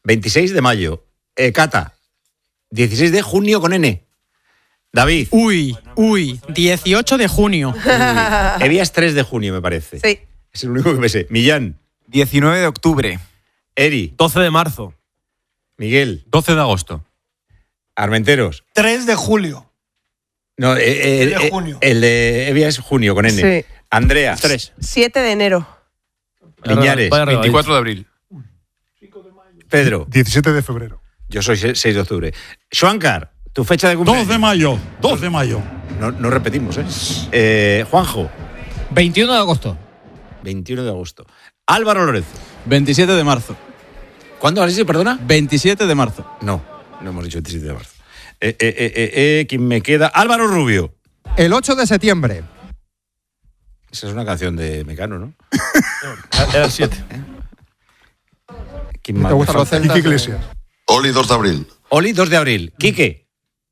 26 de mayo. Cata, 16 de junio con N. David. Uy, 18 de junio. Evia es 3 de junio, me parece. Sí. Es el único que me sé. Millán. 19 de octubre. Eri. 12 de marzo. Miguel. 12 de agosto. Armenteros. 3 de julio. No, de junio. El de Evia es junio con N. Sí. Andrea. 7 de enero. Liñares. 24 de abril. Pedro. 17 de febrero. Yo soy 6 de octubre. Xuancar, tu fecha de cumpleaños. 2 de mayo. No repetimos, ¿eh? Juanjo. 21 de agosto. 21 de agosto. Álvaro Lorenzo. 27 de marzo. ¿Cuándo has dicho, perdona? 27 de marzo. No hemos dicho 27 de marzo. ¿Quién me queda? Álvaro Rubio. El 8 de septiembre. Esa es una canción de Mecano, ¿no? Era el 7. ¿Quién más? ¿Te gustan los celtas? Quique Iglesias. Oli, 2 de abril. Oli, 2 de abril. Quique.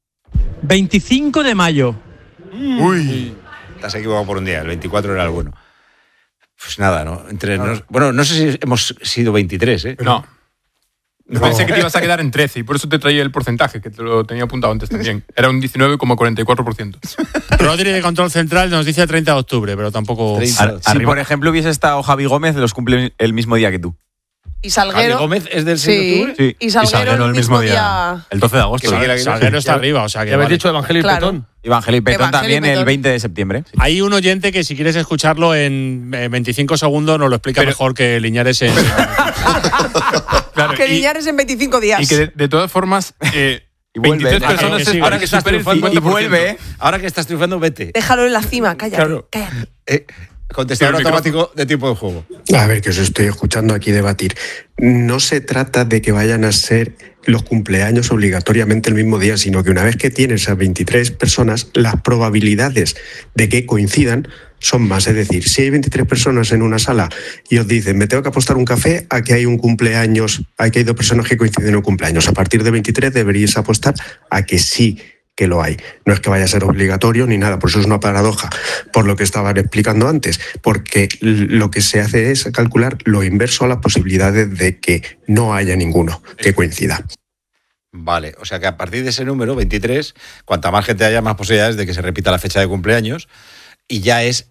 25 de mayo. Uy. Te has equivocado por un día. El 24 era el bueno. Pues nada, ¿no? Bueno, no sé si hemos sido 23, ¿eh? No. Pensé que te ibas a quedar en 13 y por eso te traía el porcentaje, que te lo tenía apuntado antes también. Era un 19,44%. Rodri de Control Central nos dice 30 de octubre, pero tampoco... Si, por ejemplo, hubiese estado Javi Gómez, los cumple el mismo día que tú. Y Salguero. ¿Javi Gómez es del 6 de octubre? Sí. Y Salguero el mismo día. El 12 de agosto. Salguero está arriba, o sea que... Ya habéis vale. dicho Evangelio y Claro. Petón. Evangelio y Petón Evangelio y también el Petón. 20 de septiembre. Hay un oyente que si quieres escucharlo en 25 segundos nos lo explica mejor que Liñares en... Claro, Que Liñares en 25 días. y que de todas formas, Y vuelve, 23 ¿eh? personas Que sí, es ahora que estás supera el triunfando 50%. Y vuelve, ¿eh? Ahora que estás triunfando, vete. Déjalo en la cima, cállate. Claro. Cállate. Contestador Pero el automático de tiempo de juego. A ver, que os estoy escuchando aquí debatir. No se trata de que vayan a ser los cumpleaños obligatoriamente el mismo día, sino que una vez que tienes a 23 personas, las probabilidades de que coincidan son más. Es decir, si hay 23 personas en una sala y os dicen, me tengo que apostar un café a que hay un cumpleaños, a que hay 2 personas que coinciden en un cumpleaños, a partir de 23 deberíais apostar a que sí que lo hay. No es que vaya a ser obligatorio ni nada, por eso es una paradoja, por lo que estaban explicando antes, porque lo que se hace es calcular lo inverso a las posibilidades de que no haya ninguno que coincida. Vale, o sea que a partir de ese número, 23, cuanta más gente haya, más posibilidades de que se repita la fecha de cumpleaños y ya es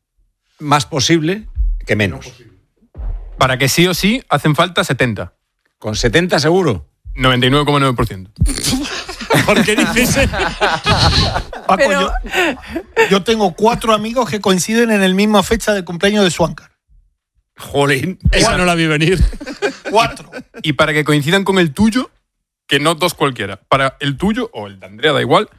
más posible que menos. Para que sí o sí hacen falta 70. ¿Con 70 seguro? 99,9%. ¿Por qué dices? Paco, Pero- yo tengo 4 amigos que coinciden en la misma fecha de cumpleaños de Xuancar. Jolín. Esa no la vi venir. 4. Y para que coincidan con el tuyo, que no 2 cualquiera. Para el tuyo, o el de Andrea, da igual,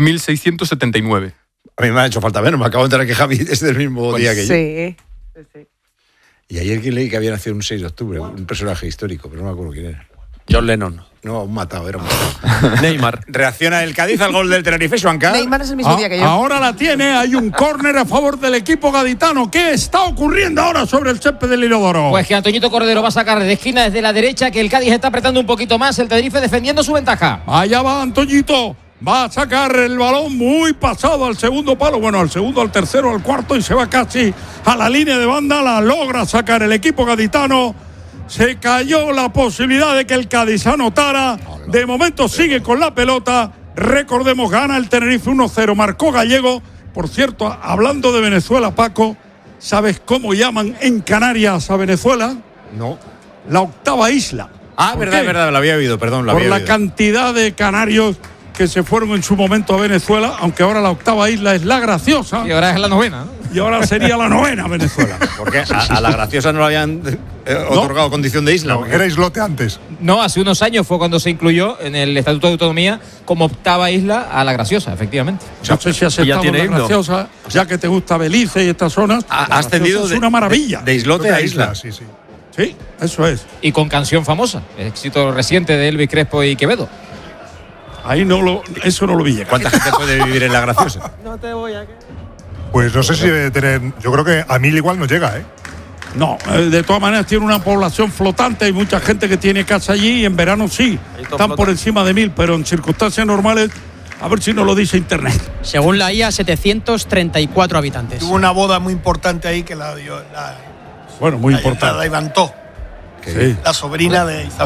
1679. A mí me ha hecho falta menos. Me acabo de enterar que Javi es del mismo día que yo. Sí. Sí. Y ayer que leí que había nacido un 6 de octubre, un personaje histórico, pero no me acuerdo quién era. John Lennon. No, un matado, era un matado. Neymar. Reacciona el Cádiz al gol del Tenerife, Xuancar. Neymar es el mismo día que yo. Ahora la tiene, hay un córner a favor del equipo gaditano. ¿Qué está ocurriendo ahora sobre el césped del Inodoro? Pues que Antoñito Cordero va a sacar de esquina desde la derecha, que el Cádiz está apretando un poquito más, el Tenerife defendiendo su ventaja. Allá va Antoñito. Va a sacar el balón muy pasado al segundo palo. Bueno, al segundo, al tercero, al cuarto y se va casi a la línea de banda. La logra sacar el equipo gaditano. Se cayó la posibilidad de que el Cádiz anotara. De momento sigue con la pelota. Recordemos, gana el Tenerife 1-0. Marcó Gallego. Por cierto, hablando de Venezuela, Paco, ¿sabes cómo llaman en Canarias a Venezuela? No. La octava isla. Ah, verdad, lo había oído, perdón, lo Por había la oído. cantidad de canarios que se fueron en su momento a Venezuela, aunque ahora la octava isla es La Graciosa. Y ahora es la novena, ¿no? Y ahora sería la novena Venezuela. Porque a la Graciosa no le habían otorgado condición de isla. No, era islote antes. No, hace unos años fue cuando se incluyó en el Estatuto de Autonomía como octava isla a La Graciosa, efectivamente. No sé si has estado en La Graciosa, ya que te gusta Belice y estas zonas. Ha La Graciosa ascendido es una maravilla. de islote a isla. Sí, sí. Sí, eso es. Y con canción famosa, éxito reciente de Elvis Crespo y Quevedo. Ahí eso no lo vi llegar. ¿Cuánta gente puede vivir en La Graciosa? Pues no sé si debe tener. Yo creo que a 1000 igual no llega, ¿eh? No, de todas maneras tiene una población flotante. Hay mucha gente que tiene casa allí y en verano sí. Están por encima de 1000, pero en circunstancias normales, a ver si nos lo dice Internet. Según la IA, 734 habitantes. Tuvo una boda muy importante ahí que la dio Bueno, muy la importante. levantó. Sí. La sobrina de Isabel.